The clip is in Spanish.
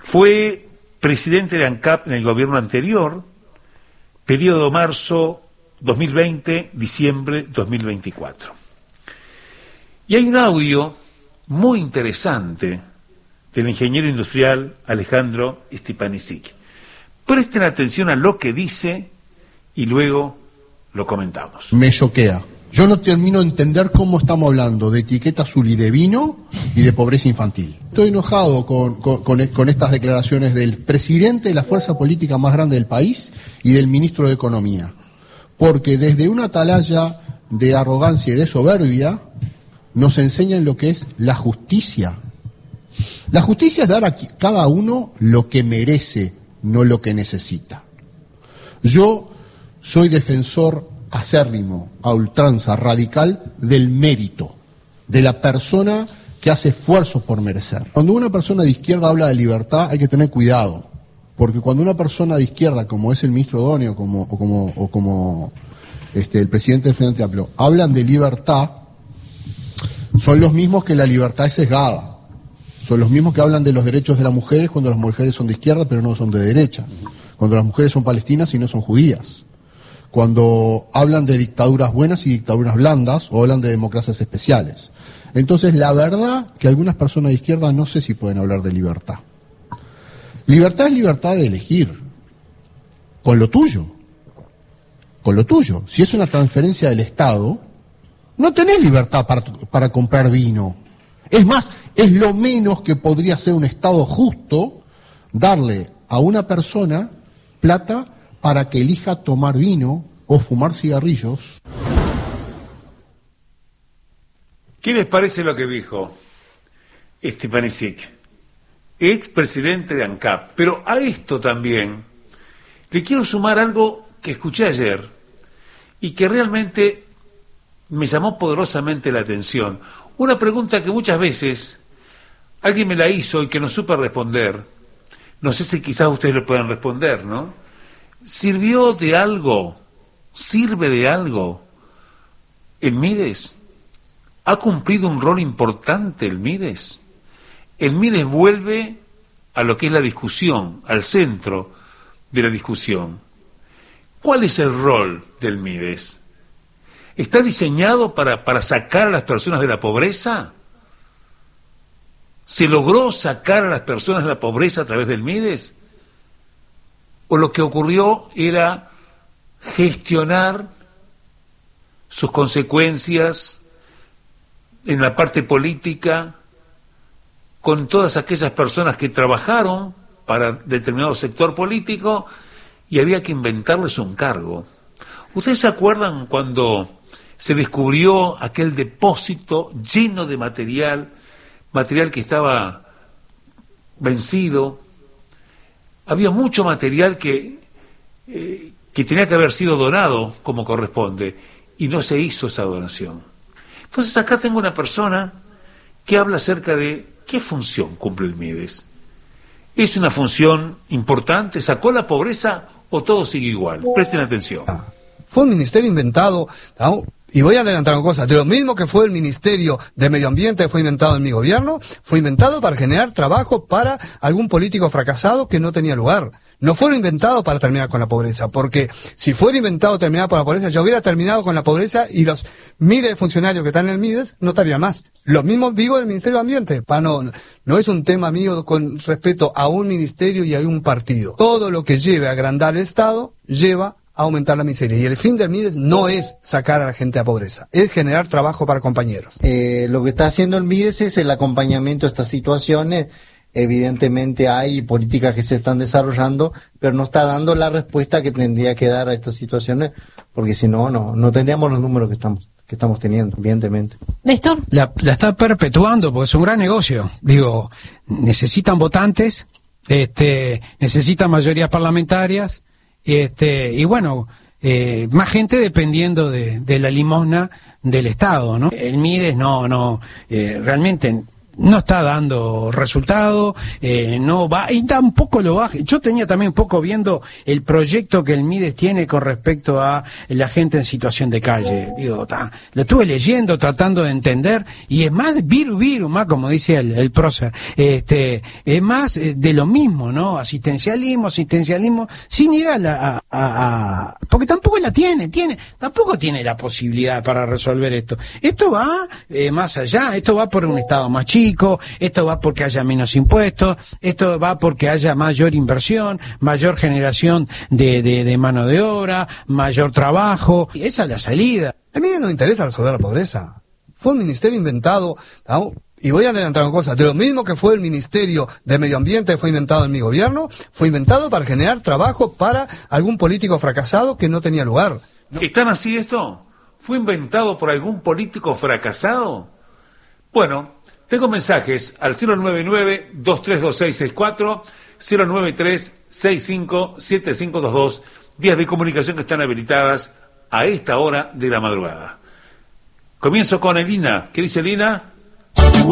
Fue presidente de ANCAP en el gobierno anterior, periodo marzo 2020, diciembre 2024. Y hay un audio muy interesante del ingeniero industrial Alejandro Stepanisic. Presten atención a lo que dice y luego lo comentamos. Me choquea. Yo no termino de entender cómo estamos hablando de etiqueta azul y de vino y de pobreza infantil. Estoy enojado con estas declaraciones del presidente de la fuerza política más grande del país y del ministro de Economía. Porque desde una atalaya de arrogancia y de soberbia nos enseñan lo que es la justicia. La justicia es dar a cada uno lo que merece, no lo que necesita. Yo soy defensor acérrimo, a ultranza, radical del mérito, de la persona que hace esfuerzos por merecer. Cuando una persona de izquierda habla de libertad hay que tener cuidado, porque cuando una persona de izquierda, como es el ministro Donio o como el presidente del Frente Amplio, hablan de libertad, son los mismos que la libertad es sesgada, son los mismos que hablan de los derechos de las mujeres cuando las mujeres son de izquierda pero no son de derecha, cuando las mujeres son palestinas y no son judías, cuando hablan de dictaduras buenas y dictaduras blandas, o hablan de democracias especiales. Entonces, la verdad que algunas personas de izquierda no sé si pueden hablar de libertad. Libertad es libertad de elegir, con lo tuyo. Si es una transferencia del Estado, no tenés libertad para comprar vino. Es más, es lo menos que podría hacer un Estado justo, darle a una persona plata para que elija tomar vino o fumar cigarrillos. ¿Qué les parece lo que dijo Stepanisic, expresidente de ANCAP? Pero a esto también le quiero sumar algo que escuché ayer y que realmente me llamó poderosamente la atención. Una pregunta que muchas veces alguien me la hizo y que no supe responder. No sé si quizás ustedes lo puedan responder, ¿no? ¿Sirve de algo el Mides? ¿Ha cumplido un rol importante el Mides? El Mides vuelve a lo que es la discusión, al centro de la discusión. ¿Cuál es el rol del Mides? ¿Está diseñado para sacar a las personas de la pobreza? ¿Se logró sacar a las personas de la pobreza a través del Mides? ¿O lo que ocurrió era gestionar sus consecuencias en la parte política con todas aquellas personas que trabajaron para determinado sector político y había que inventarles un cargo? ¿Ustedes se acuerdan cuando se descubrió aquel depósito lleno de material que estaba vencido? Había mucho material que tenía que haber sido donado como corresponde y no se hizo esa donación. Entonces acá tengo una persona que habla acerca de qué función cumple el Mides. ¿Es una función importante? ¿Sacó la pobreza o todo sigue igual? Presten atención. Fue un ministerio inventado, ¿no? Y voy a adelantar una cosa, de lo mismo que fue el Ministerio de Medio Ambiente que fue inventado en mi gobierno, fue inventado para generar trabajo para algún político fracasado que no tenía lugar. No fueron inventados para terminar con la pobreza, porque si fuera inventado terminar con la pobreza, yo hubiera terminado con la pobreza y los miles de funcionarios que están en el Mides no estarían más. Lo mismo digo del Ministerio de Ambiente, no es un tema mío con respecto a un ministerio y a un partido. Todo lo que lleve a agrandar el Estado lleva a aumentar la miseria. Y el fin del Mides no es sacar a la gente a pobreza, es generar trabajo para compañeros. Lo que está haciendo el Mides es el acompañamiento a estas situaciones. Evidentemente hay políticas que se están desarrollando, pero no está dando la respuesta que tendría que dar a estas situaciones, porque si no, no tendríamos los números que estamos teniendo, evidentemente. Néstor. La está perpetuando porque es un gran negocio. Digo, necesitan votantes, necesitan mayorías parlamentarias, y bueno, más gente dependiendo de la limosna del Estado, ¿no? El Mides realmente no está dando resultado, no va, y tampoco lo va. Yo tenía también un poco viendo el proyecto que el Mides tiene con respecto a la gente en situación de calle. Digo, lo estuve leyendo, tratando de entender, y es más viru, más como dice el prócer, es más de lo mismo, ¿no? Asistencialismo, sin ir porque tampoco tampoco tiene la posibilidad para resolver esto. Esto va más allá, esto va por un Estado más chico, esto va porque haya menos impuestos, esto va porque haya mayor inversión, mayor generación de mano de obra, mayor trabajo. Esa es la salida. A mí no me interesa resolver la pobreza. Fue un ministerio inventado, ¿no? Y voy a adelantar una cosa, de lo mismo que fue el Ministerio de Medio Ambiente que fue inventado en mi gobierno, fue inventado para generar trabajo para algún político fracasado que no tenía lugar. No. ¿Están así esto? ¿Fue inventado por algún político fracasado? Bueno, tengo mensajes al 099-232664, 093-657522, vías de comunicación que están habilitadas a esta hora de la madrugada. Comienzo con Elina. ¿Qué dice Elina?